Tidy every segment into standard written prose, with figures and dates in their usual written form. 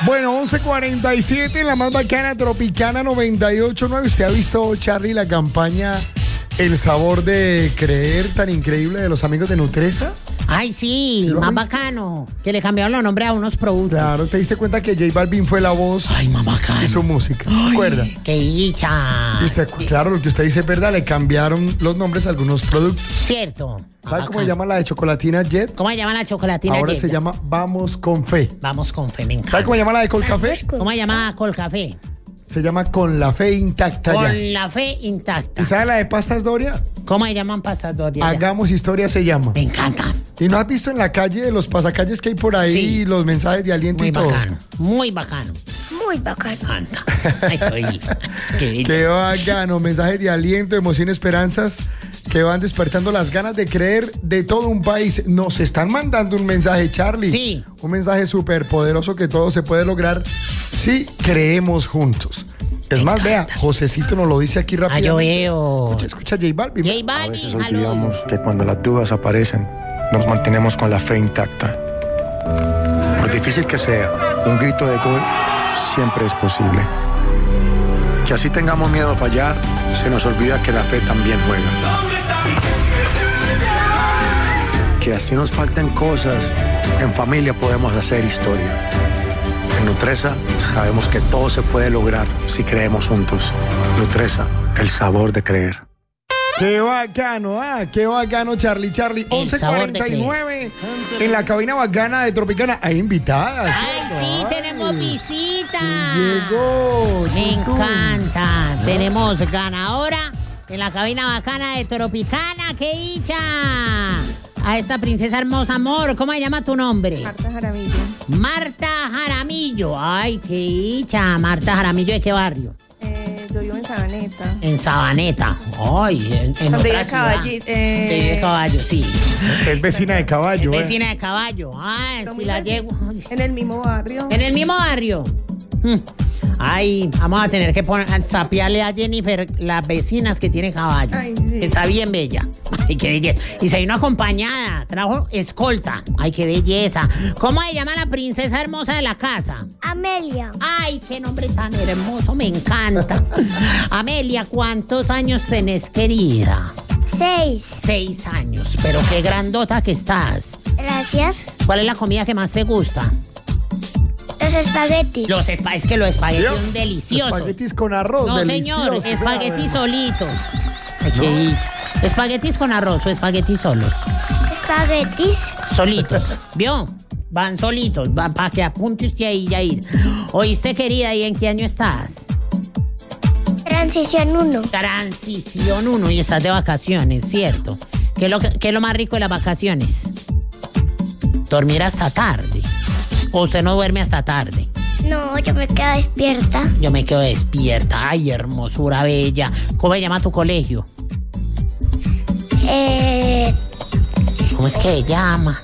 Bueno, 11:47 en la más bacana Tropicana 98.9. ¿Usted ha visto, Charlie, la campaña El Sabor de Creer tan increíble de los amigos de Nutresa? Ay, sí, más bacano. Que le cambiaron los nombres a unos productos. Claro, ¿te diste cuenta que J Balvin fue la voz? Ay, más bacano. Y su música, ¿se acuerda? ¡Qué dicha! Y usted, claro, lo que usted dice es verdad, le cambiaron los nombres a algunos productos. Cierto. ¿Sabe cómo se llama la de chocolatina Jet? ¿Cómo se llama la chocolatina Ahora Jet? se llama Vamos con Fe. Vamos con Fe, me encanta. ¿Sabe cómo se llama la de Colcafé? ¿Cómo se llama Colcafé? Se llama Con la Fe Intacta Ya. Con la fe intacta. ¿Y sabe la de Pastas Doria? ¿Cómo se llaman pastas Doria? Hagamos Historia se llama. Me encanta. ¿Y no has visto en la calle de los pasacalles que hay por ahí Sí. los mensajes de aliento Muy y todo? bacano, muy bacano. Muy bacano. Me encanta. Ay, oí. Qué bello. Qué bacano, mensajes de aliento, emoción, esperanzas que van despertando las ganas de creer de todo un país. Nos están mandando un mensaje, Charlie. Sí. Un mensaje súper poderoso que todo se puede lograr si creemos juntos. Es más, vea, Josecito nos lo dice aquí rápido. Ah, yo veo. Escucha J Balvin. J A Balvin, veces aló. olvidamos que cuando las dudas aparecen, nos mantenemos con la fe intacta. Por difícil que sea, un grito de gol siempre es posible. Que así tengamos miedo a fallar, se nos olvida que la fe también juega. Que así nos falten cosas, en familia podemos hacer historia. En Nutresa sabemos que todo se puede lograr si creemos juntos. Nutresa, el sabor de creer. Qué bacano, qué bacano, Charlie. El sabor de 11:49 en la cabina bacana de Tropicana. Hay invitadas. Ay, sí, tenemos visita. Llegó. Me Tutum. encanta. Tenemos ganadora en la cabina bacana de Tropicana. ¡Qué dicha! A esta princesa hermosa, amor. ¿Cómo se llama tu nombre? Marta Jaramillo. Marta Jaramillo. Ay, qué dicha. Marta Jaramillo, ¿de qué barrio? Yo vivo en Sabaneta. En Sabaneta. Ay, en Donde otra vive ciudad. Caballito. Donde vive Caballo, sí. Es vecina de caballo. Vecina de Caballo. Ay, si la llego. En el mismo barrio. En el mismo barrio. Ay, vamos a tener que sapearle a Jennifer las vecinas que tiene Caballo. Ay, sí. Está bien bella. Ay, qué belleza. Y se vino acompañada. Trajo escolta. Ay, qué belleza. ¿Cómo se llama la princesa hermosa de la casa? Amelia. Ay, qué nombre tan hermoso. Me encanta. Amelia, ¿cuántos años tenés, querida? 6. 6 años. Pero qué grandota que estás. Gracias. ¿Cuál es la comida que más te gusta? Los espaguetis. Es que los espaguetis son deliciosos. Espaguetis con arroz. No, deliciosos. señor, espaguetis solitos. Ay, qué dicha. ¿Espaguetis con arroz o espaguetis solos? Espaguetis. Solitos. ¿Vio? Van solitos, para que apunte usted ahí, Yair. ¿Oíste, querida? ¿Y en qué año estás? Transición 1. Transición 1 y estás de vacaciones, ¿cierto? ¿Qué es lo más rico de las vacaciones? Dormir hasta tarde. ¿O usted no duerme hasta tarde? No, yo me quedo despierta. Yo me quedo despierta. Ay, hermosura bella. ¿Cómo se llama tu colegio? ¿Cómo es que se llama?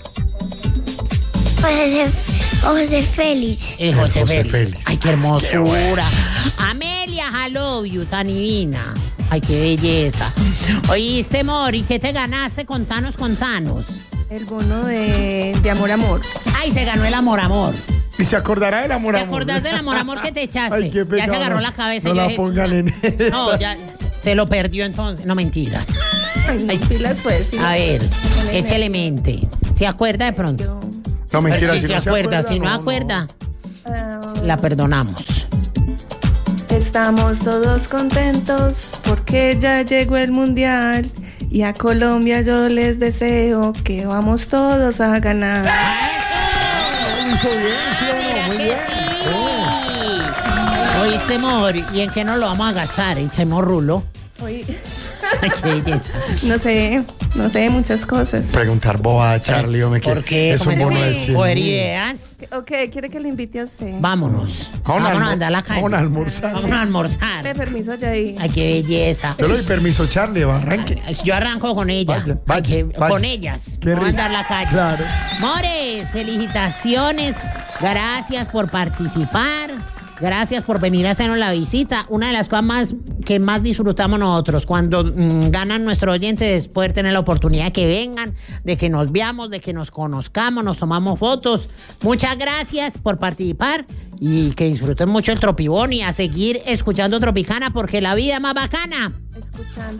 José Félix. José José Félix. Félix. Ay, qué hermosura. Amelia, I love you, tan divina. Ay, qué belleza. Oíste, Mori, ¿qué te ganaste? Contanos. El bono de amor. Ay, se ganó el amor. Y se acordará del amor. ¿Te acordás del amor que te echaste? Ay, qué Ya pecado. se agarró la cabeza. No yo la dije, pongan en eso. No, ya se lo perdió entonces. No, mentiras. Ay, pilas pues. A ver, échele mente. ¿Se acuerda de pronto? No, mentira. Si se acuerda, si no acuerda, la perdonamos. Estamos todos contentos porque ya llegó el mundial y a Colombia yo les deseo que vamos todos a ganar. Hizo bien, ¿sí o no? Mira Muy que bien. sí. Oíste, amor, ¿y en qué nos lo vamos a gastar? Echemos rulo. Hoy, Qué belleza. no sé, muchas cosas. Preguntar boba, Charlie, hombre, ¿Por qué? es un ¿Cómo bono de así? 100. ¿Coger ideas? Ok, ¿quiere que le invite a usted? Vámonos. Vamos a andar la calle. Vamos a almorzar. Vamos a almorzar. De permiso, Yair. Ay, qué belleza. Yo le doy permiso, Charlie, va, arranque. Yo arranco con ella. Vaya. Con ellas. Qué Vamos a rico. andar la calle. Claro. Mores, felicitaciones. Gracias por participar. Gracias por venir a hacernos la visita. Una de las cosas que más disfrutamos nosotros cuando ganan nuestro oyente es poder tener la oportunidad de que vengan, de que nos veamos, de que nos conozcamos, nos tomamos fotos. Muchas gracias por participar Y que disfruten mucho el Tropibón y a seguir escuchando Tropicana porque la vida es más bacana. Escuchando